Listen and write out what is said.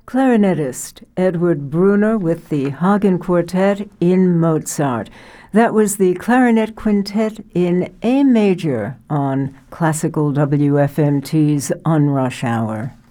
Clarinetist Edward Bruner with the Hagen Quartet in Mozart. That was the Clarinet Quintet in A major on Classical WFMT's On Rush Hour.